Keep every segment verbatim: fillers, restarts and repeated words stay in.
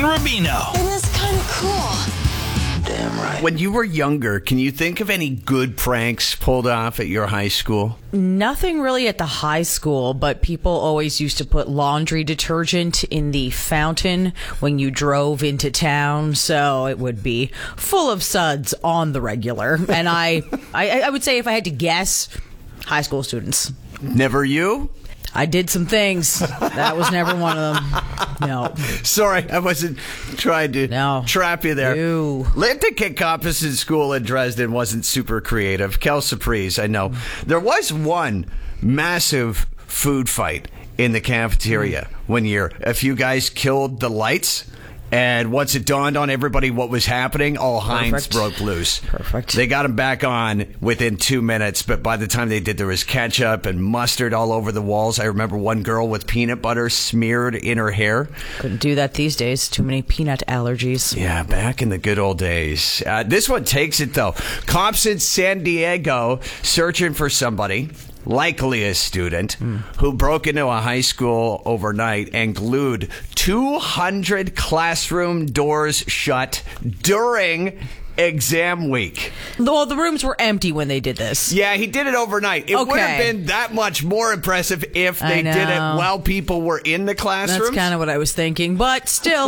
Rubino. It is kind of cool. Damn right. When you were younger, can you think of any good pranks pulled off at your high school? Nothing really at the high school, but people always used to put laundry detergent in the fountain when you drove into town, so it would be full of suds on the regular. And I, I, I would say if I had to guess, high school students. Never you? I did some things. That was never one of them. No. Sorry, I wasn't trying to no. trap you there. Ew. Lintica Opposite School in Dresden wasn't super creative. Kel Surprise, I know. There was one massive food fight in the cafeteria one year. A few guys killed the lights. And once it dawned on everybody what was happening, all Heinz broke loose. Perfect. They got them back on within two minutes, but by the time they did, there was ketchup and mustard all over the walls. I remember one girl with peanut butter smeared in her hair. Couldn't do that these days. Too many peanut allergies. Yeah, back in the good old days. Uh, this one takes it, though. Cops in San Diego searching for somebody, likely a student, mm. who broke into a high school overnight and glued two hundred classroom doors shut during exam week. Well, the rooms were empty when they did this. Yeah, he did it overnight. It okay. would have been that much more impressive if they did it while people were in the classrooms. That's kind of what I was thinking, but still,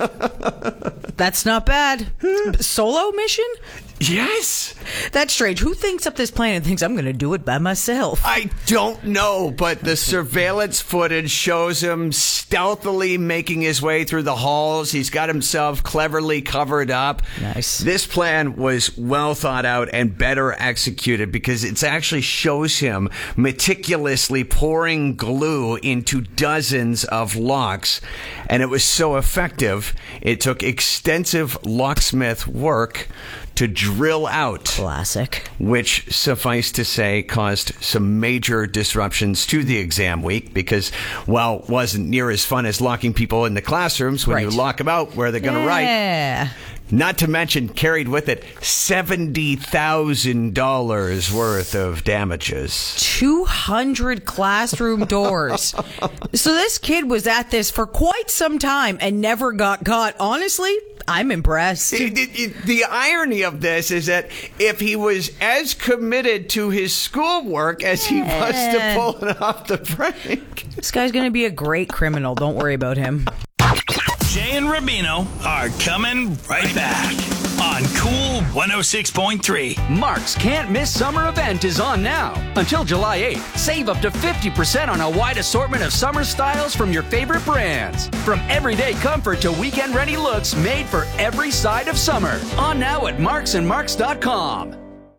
that's not bad. Solo mission? Yes. That's strange. Who thinks up this plan and thinks I'm going to do it by myself? I don't know, but the surveillance footage shows him stealthily making his way through the halls. He's got himself cleverly covered up. Nice. This plan was well thought out and better executed because it actually shows him meticulously pouring glue into dozens of locks. And it was so effective, it took extensive locksmith work to drill out. Classic. Which, suffice to say, caused some major disruptions to the exam week because, well, it wasn't near as fun as locking people in the classrooms. When right. you lock them out, where they're going to yeah. write. Not to mention, carried with it seventy thousand dollars worth of damages. two hundred classroom doors. So this kid was at this for quite some time and never got caught. Honestly, I'm impressed. It, it, it, the irony of this is that if he was as committed to his schoolwork as he was to pulling off the prank. This guy's going to be a great criminal. Don't worry about him. Jay and Rubino are coming right back on Cool one oh six point three. Mark's Can't Miss Summer event is on now. Until July eighth, save up to fifty percent on a wide assortment of summer styles from your favorite brands. From everyday comfort to weekend-ready looks made for every side of summer. On now at marks and marks dot com.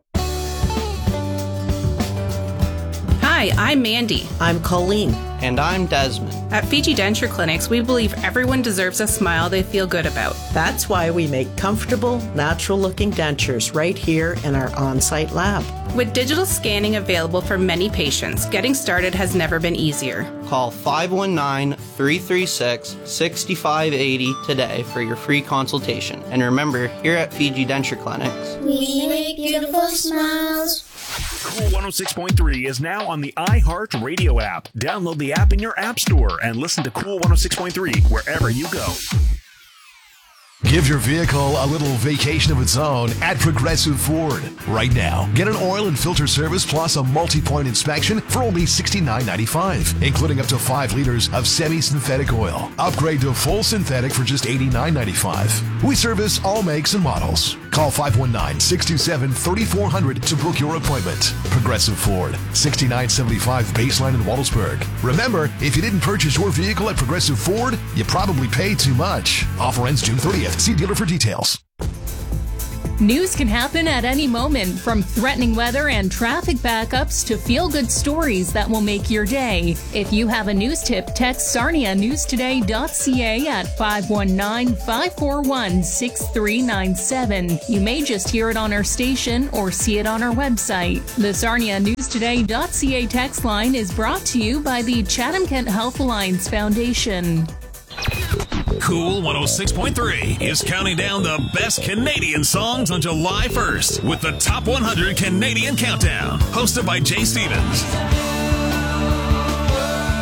Hi, I'm Mandy. I'm Colleen. And I'm Desmond. At Fiji Denture Clinics, we believe everyone deserves a smile they feel good about. That's why we make comfortable, natural-looking dentures right here in our on-site lab. With digital scanning available for many patients, getting started has never been easier. Call five one nine, three three six, six five eight zero today for your free consultation. And remember, here at Fiji Denture Clinics, we make beautiful smiles. Cool one oh six point three is now on the iHeartRadio app. Download the app in your app store and listen to Cool one oh six point three wherever you go. Give your vehicle a little vacation of its own at Progressive Ford. Right now, get an oil and filter service plus a multi-point inspection for only sixty-nine ninety-five, including up to five liters of semi-synthetic oil. Upgrade to full synthetic for just eighty-nine ninety-five. We service all makes and models. Call five one nine, six two seven, three four zero zero to book your appointment. Progressive Ford, sixty-nine seventy-five Baseline in Waldesburg. Remember, if you didn't purchase your vehicle at Progressive Ford, you probably paid too much. Offer ends June thirtieth. See dealer for details. News can happen at any moment, from threatening weather and traffic backups to feel-good stories that will make your day. If you have a news tip, text sarnia news today dot c a at five one nine, five four one, six three nine seven. You may just hear it on our station or see it on our website. The sarnia news today dot c a text line is brought to you by the Chatham-Kent Health Alliance Foundation. Cool one oh six point three is counting down the best Canadian songs on July first with the Top one hundred Canadian Countdown, hosted by Jay Stevens. Join the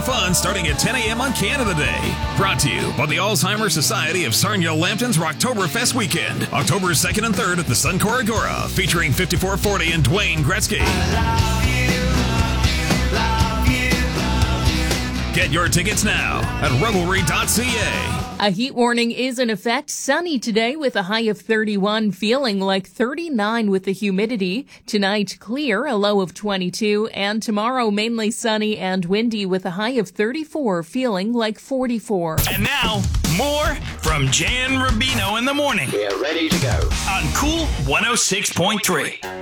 fun starting at ten a.m. on Canada Day. Brought to you by the Alzheimer's Society of Sarnia Lambton's Rocktoberfest weekend, October second and third at the Suncor Agora, featuring fifty-four forty and Dwayne Gretzky. Get your tickets now at revelry dot c a. A heat warning is in effect. Sunny today with a high of thirty-one, feeling like thirty-nine with the humidity. Tonight, clear, a low of twenty-two. And tomorrow, mainly sunny and windy with a high of thirty-four, feeling like forty-four. And now, more from Jay and Rubino in the morning. We're ready to go. On Cool one oh six point three.